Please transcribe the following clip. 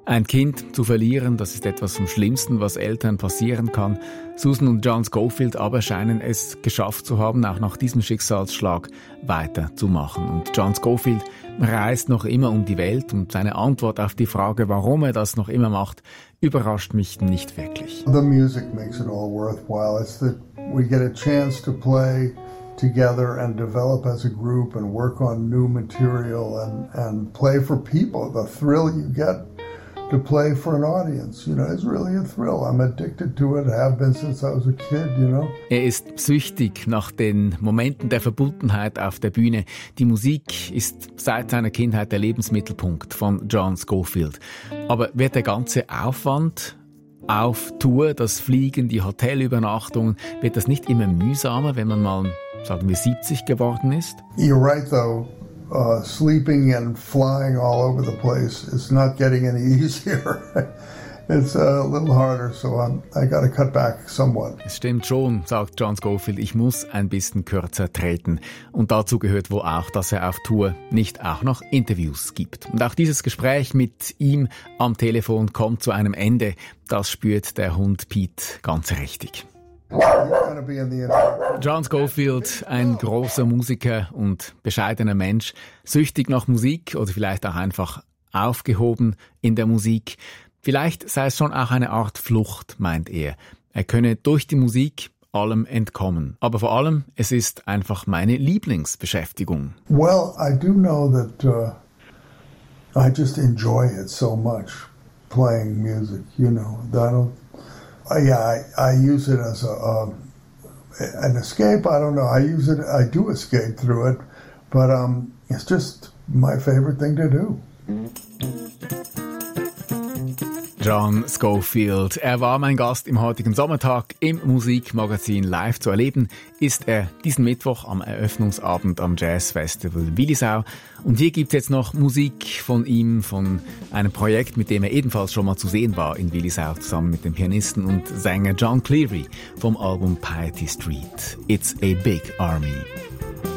Ein Kind zu verlieren, das ist etwas vom Schlimmsten, was Eltern passieren kann. Susan und John Scofield aber scheinen es geschafft zu haben, auch nach diesem Schicksalsschlag weiterzumachen. Und John Scofield reist noch immer um die Welt und seine Antwort auf die Frage, warum er das noch immer macht, überrascht mich nicht wirklich. The music makes it all worthwhile. It's that we get a chance to play together and develop as a group and work on new material and play for people. The thrill you get to play for an audience, is really a thrill. I'm addicted to it, have been since I was a kid, Er ist süchtig nach den Momenten der Verbundenheit auf der Bühne. Die Musik ist seit seiner Kindheit der Lebensmittelpunkt von John Scofield. Aber wird der ganze Aufwand auf Tour, das Fliegen, die Hotelübernachtungen, wird das nicht immer mühsamer, wenn man mal, sagen wir, 70 geworden ist? You're right, though. Sleeping and flying all over the place is not getting any easier. It's a little harder, so I got to cut back somewhat. Es stimmt schon, sagt John Scofield, ich muss ein bisschen kürzer treten. Und dazu gehört wohl auch, dass er auf Tour nicht auch noch Interviews gibt. Und auch dieses Gespräch mit ihm am Telefon kommt zu einem Ende. Das spürt der Hund Pete ganz richtig. John Scofield, ein großer Musiker und bescheidener Mensch, süchtig nach Musik oder vielleicht auch einfach aufgehoben in der Musik. Vielleicht sei es schon auch eine Art Flucht, meint er. Er könne durch die Musik allem entkommen. Aber vor allem, es ist einfach meine Lieblingsbeschäftigung. Well, I do know that I just enjoy it so much, playing music, I use it as an escape. I don't know. I do escape through it, but it's just my favorite thing to do. John Scofield. Er war mein Gast im heutigen Sommertag im Musikmagazin live zu erleben. Ist er diesen Mittwoch am Eröffnungsabend am Jazzfestival Willisau. Und hier gibt's jetzt noch Musik von ihm, von einem Projekt, mit dem er ebenfalls schon mal zu sehen war in Willisau, zusammen mit dem Pianisten und Sänger John Cleary vom Album Piety Street. It's a Big Army.